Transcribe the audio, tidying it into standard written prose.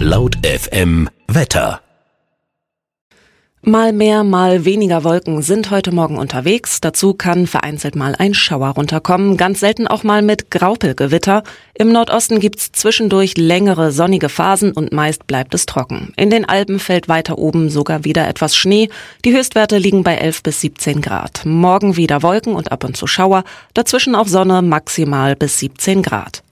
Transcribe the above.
Laut FM Wetter. Mal mehr, mal weniger Wolken sind heute Morgen unterwegs. Dazu kann vereinzelt mal ein Schauer runterkommen, ganz selten auch mal mit Graupelgewitter. Im Nordosten gibt's zwischendurch längere sonnige Phasen und meist bleibt es trocken. In den Alpen fällt weiter oben sogar wieder etwas Schnee. Die Höchstwerte liegen bei 11 bis 17 Grad. Morgen wieder Wolken und ab und zu Schauer, dazwischen auch Sonne, maximal bis 17 Grad.